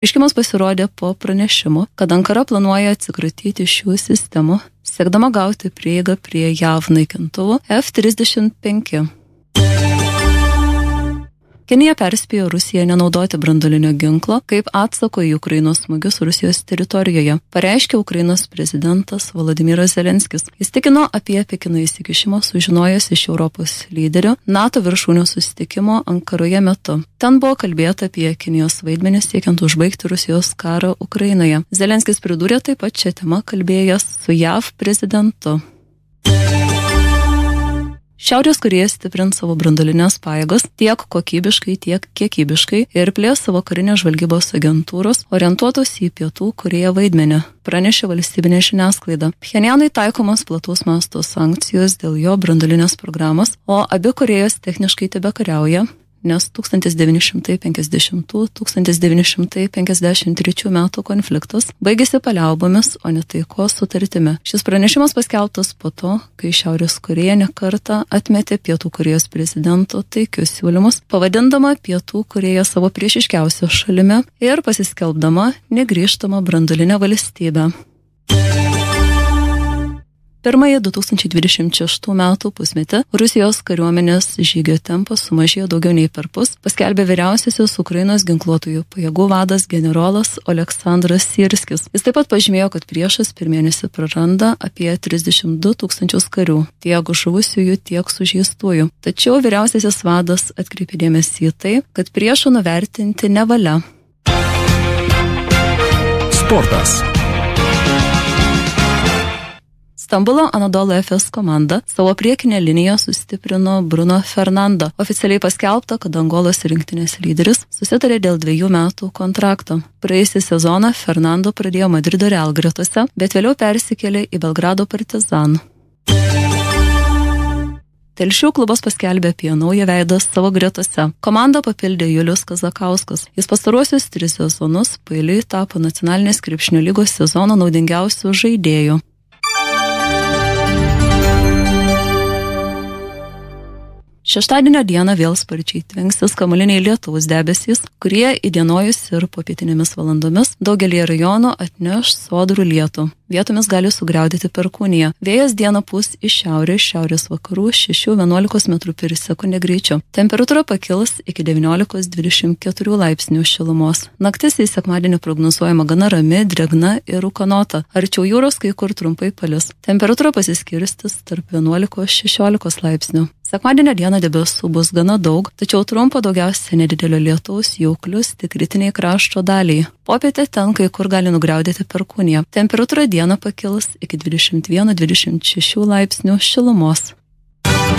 Pareiškimas pasirodė po pranešimo, kad Ankara planuoja atsikratyti šių sistemų, siekdama gauti prieigą prie JAV naikintuvų F-35. Kinija perspėjo Rusiją nenaudoti branduolinio ginklo kaip atsako į Ukrainos smūgius Rusijos teritorijoje, pareiškė Ukrainos prezidentas Volodymyras Zelenskis. Jis tikino apie Pekino įsikišimą sužinojęs iš Europos lyderių NATO viršūnių susitikimo Ankaroje metu. Ten buvo kalbėta apie Kinijos vaidmenį siekiant užbaigti Rusijos karą Ukrainoje. Zelenskis pridūrė taip pat šią temą kalbėjęs su JAV prezidentu. Šiaurės Korėja stiprins savo branduolinės pajėgas tiek kokybiškai, tiek kiekybiškai ir plės savo karinės žvalgybos agentūros orientuotos į Pietų Korėją vaidmenį, pranešė valstybinė žiniasklaida. Pchenjanui taikomos plataus masto sankcijos dėl jo branduolinės programos, o abi Korėjos techniškai tebekariauja, nes 1950–1953 metų konfliktas baigėsi paliaubomis, o ne taikos sutartimi. Šis pranešimas paskelbtas po to, kai Šiaurės Korėja nekartą atmetė Pietų Korėjos prezidento taikius siūlymus, pavadindama Pietų Korėją savo priešiškiausią šalimi ir pasiskelbdama negrįžtamą branduolinę valstybę. Pirmąjį 2026 metų pusmetį Rusijos kariuomenės žygio tempas sumažėjo daugiau nei perpus, paskelbė vyriausiasis Ukrainos ginkluotųjų pajėgų vadas generolas Oleksandras Syrskis. Jis taip pat pažymėjo, kad priešas per mėnesį praranda apie 32 000 karių, tiek žuvusiųjų, tiek sužeistųjų. Tačiau vyriausiasis vadas atkreipė dėmesį į tai, kad priešo nuvertinti nevalia. Sportas. Stambulo Anadolu Efes komanda savo priekinę liniją sustiprino Bruno Fernando. Oficialiai paskelbta, kad Angolos rinktinės lyderis susitarė dėl 2 metų kontrakto. Praėjusį sezoną Fernando pradėjo Madrido Real gretose, bet vėliau persikėlė į Belgrado Partizan. Telšių klubas paskelbė apie naują veidą savo gretose. Komandą papildė Julius Kazakauskas. Jis pastaruosius 3 sezonus paeiliui tapo nacionalinės krepšinio lygos sezono naudingiausių žaidėjų. Šeštadienio dieną vėl sparčiai tvenksis kamuoliniai lietaus debesys, kurie įdienojus ir popietinėmis valandomis daugelį rajonų atneš sodrų lietų. Vietomis gali sugriaudyti perkūniją. Vėjas dieną pūs iš šiaurės vakarų 6–11 m/s greičiu. Temperatūra pakils iki 19–24 laipsnių šilumos. Naktis į sekmadienį prognozuojama gana rami, drėgna ir ūkanota. Arčiau jūros kai kur trumpai palis. Temperatūra pasiskirstys tarp 11–16 laipsnių. Sekmadienio dieną debesų bus gana daug, tačiau trumpo daugiausia nedidelio lietaus jau klius tik rytiniai krašto daliai. Popietę ten kai kur gali nugriaudėti perkūnija. Temperatūra dieną pakils iki 21–26 laipsnių šilumos.